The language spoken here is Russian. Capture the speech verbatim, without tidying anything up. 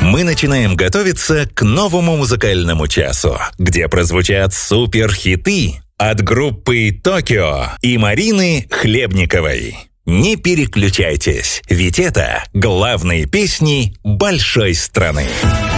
Мы начинаем готовиться к новому музыкальному часу, где прозвучат суперхиты от группы «Токио» и Марины Хлебниковой. Не переключайтесь, ведь это главные песни большой страны.